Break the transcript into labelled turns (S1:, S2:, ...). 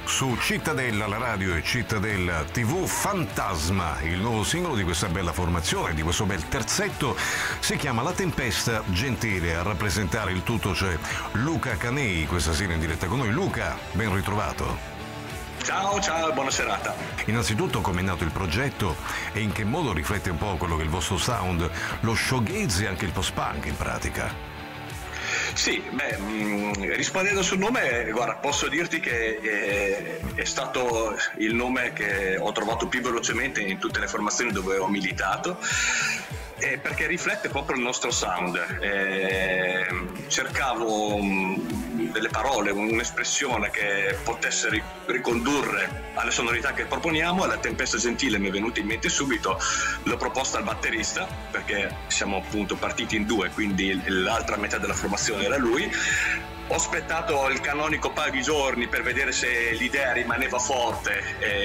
S1: su Cittadella, la radio e Cittadella TV, Fantasma, il nuovo singolo di questa bella formazione, di questo bel terzetto, si chiama La Tempesta Gentile. A rappresentare il tutto c'è Luca Canei, questa sera in diretta con noi. Luca, ben ritrovato.
S2: Ciao, buona serata.
S1: Innanzitutto, come è nato il progetto e in che modo riflette un po' quello che è il vostro sound, lo showgaze e anche il post-punk in pratica?
S2: Sì, rispondendo sul nome, guarda, posso dirti che è stato il nome che ho trovato più velocemente in tutte le formazioni dove ho militato, perché riflette proprio il nostro sound. Cercavo delle parole, un'espressione che potesse ricondurre alle sonorità che proponiamo, e La Tempesta Gentile mi è venuta in mente subito. L'ho proposta al batterista perché siamo appunto partiti in due, quindi l'altra metà della formazione era lui. Ho aspettato il canonico paio di giorni per vedere se l'idea rimaneva forte,